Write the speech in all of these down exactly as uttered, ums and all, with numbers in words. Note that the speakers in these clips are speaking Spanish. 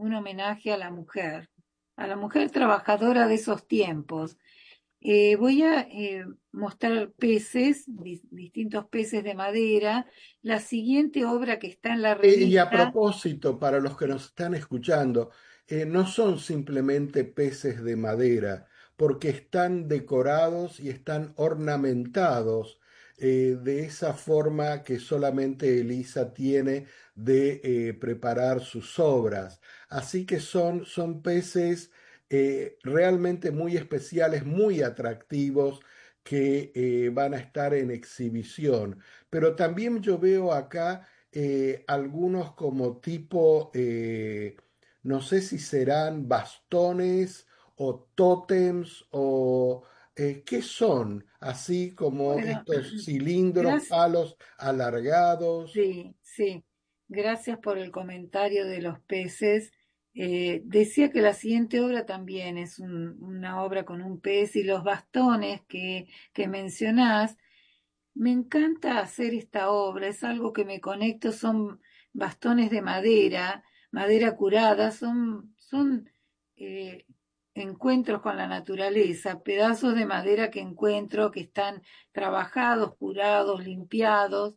un homenaje a la mujer, a la mujer trabajadora de esos tiempos. Eh, voy a eh, mostrar peces, di- distintos peces de madera. La siguiente obra que está en la Eh, Y a revista, propósito, para los que nos están escuchando, eh, no son simplemente peces de madera, porque están decorados y están ornamentados eh, de esa forma que solamente Elisa tiene de eh, preparar sus obras. Así que son, son peces eh, realmente muy especiales, muy atractivos, que eh, van a estar en exhibición. Pero también yo veo acá eh, algunos como tipo, eh, no sé si serán bastones o tótems o eh, qué son, así como bueno, estos cilindros, gracias, palos alargados. sí, sí, gracias por el comentario de los peces. Eh, decía que la siguiente obra también es un- una obra con un pez y los bastones que, que mencionás. Me encanta hacer esta obra, es algo que me conecto, son bastones de madera, madera curada, son, son eh, encuentros con la naturaleza, pedazos de madera que encuentro que están trabajados, curados, limpiados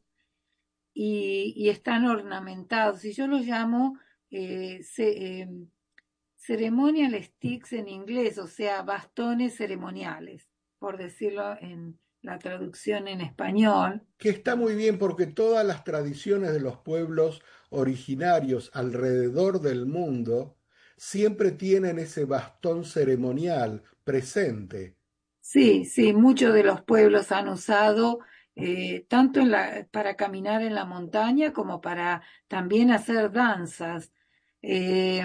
y, y están ornamentados. Y yo los llamo eh, ce- eh, ceremonial sticks en inglés, o sea, bastones ceremoniales, por decirlo en la traducción en español. Que está muy bien porque todas las tradiciones de los pueblos originarios alrededor del mundo siempre tienen ese bastón ceremonial presente. Sí, sí, muchos de los pueblos han usado eh, tanto en la, para caminar en la montaña como para también hacer danzas. Eh,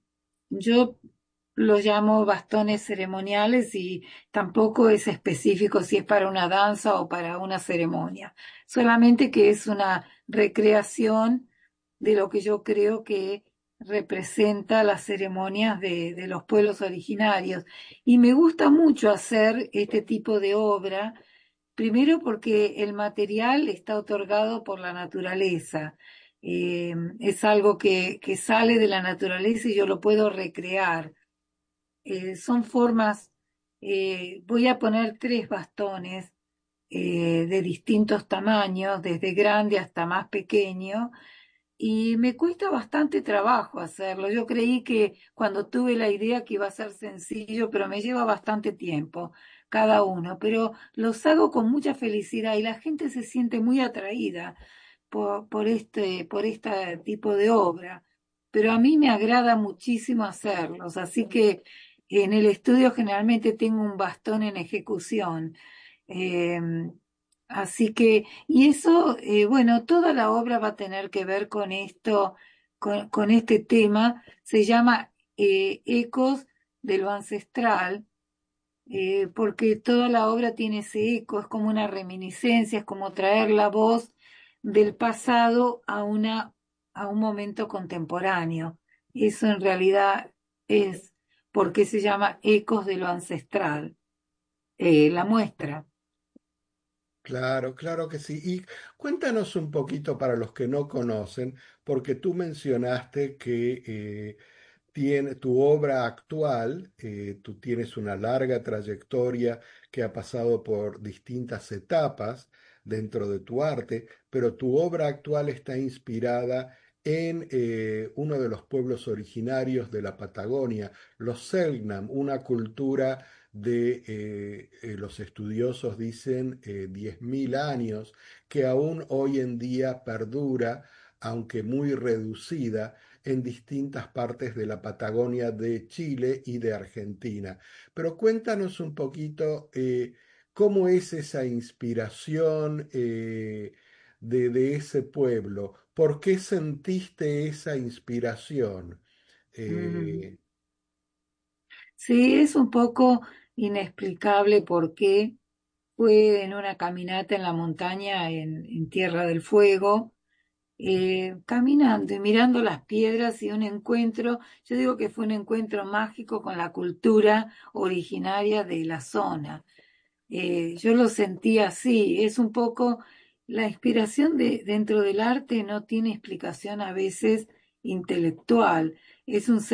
yo los llamo bastones ceremoniales y tampoco es específico si es para una danza o para una ceremonia, solamente que es una recreación de lo que yo creo que representa las ceremonias de de los pueblos originarios. Y me gusta mucho hacer este tipo de obra, primero porque el material está otorgado por la naturaleza. Eh, es algo que, que sale de la naturaleza y yo lo puedo recrear. Eh, son formas, eh, voy a poner tres bastones eh, de distintos tamaños, desde grande hasta más pequeño, y me cuesta bastante trabajo hacerlo. Yo creí que cuando tuve la idea que iba a ser sencillo, pero me lleva bastante tiempo cada uno. Pero los hago con mucha felicidad y la gente se siente muy atraída por, por este, por este tipo de obra. Pero a mí me agrada muchísimo hacerlos, así que en el estudio generalmente tengo un bastón en ejecución. Eh, Así que, y eso, eh, bueno, toda la obra va a tener que ver con esto, con, con este tema. Se llama eh, Ecos de lo Ancestral, eh, porque toda la obra tiene ese eco, es como una reminiscencia, es como traer la voz del pasado a una, a un momento contemporáneo. Eso en realidad es porque se llama Ecos de lo Ancestral, eh, la muestra. Claro, claro que sí. Y cuéntanos un poquito para los que no conocen, porque tú mencionaste que eh, tiene tu obra actual, eh, tú tienes una larga trayectoria que ha pasado por distintas etapas dentro de tu arte, pero tu obra actual está inspirada en eh, uno de los pueblos originarios de la Patagonia, los Selknam, una cultura de, eh, eh, los estudiosos dicen, eh, diez mil años, que aún hoy en día perdura, aunque muy reducida en distintas partes de la Patagonia de Chile y de Argentina. Pero cuéntanos un poquito eh, cómo es esa inspiración eh, de, de ese pueblo. ¿Por qué sentiste esa inspiración? Mm. Eh, Sí, es un poco inexplicable por qué fue en una caminata en la montaña en, en Tierra del Fuego, eh, caminando y mirando las piedras y un encuentro, yo digo que fue un encuentro mágico con la cultura originaria de la zona. Eh, yo lo sentí así, es un poco la inspiración de, dentro del arte no tiene explicación a veces intelectual, es un